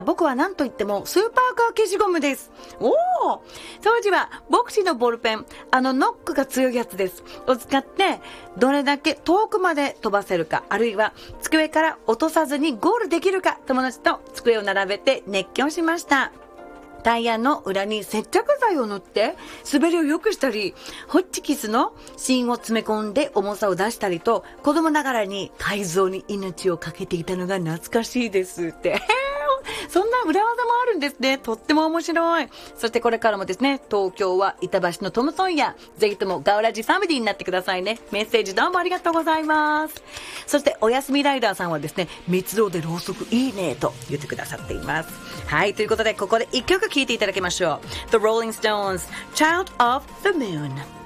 僕は何と言ってもスーパーカー消しゴムです。おー、当時はボクシーのボールペン、ノックが強いやつです。を使ってどれだけ遠くまで飛ばせるか、あるいは机から落とさずにゴールできるか、友達と机を並べて熱狂しました。タイヤの裏に接着剤を塗って滑りを良くしたり、ホッチキスの芯を詰め込んで重さを出したりと、子供ながらに改造に命をかけていたのが懐かしいですって。そんな裏技もあるんですね。とっても面白い。そしてこれからもですね、東京は板橋のトムソンヤ、ぜひともガウラジファミリーになってくださいね。メッセージどうもありがとうございます。そしておやすみライダーさんはですね、密造でろうそくいいねと言ってくださっています。はい、ということでここで一曲聴いていただきましょう。The Rolling Stones, Child of the Moon。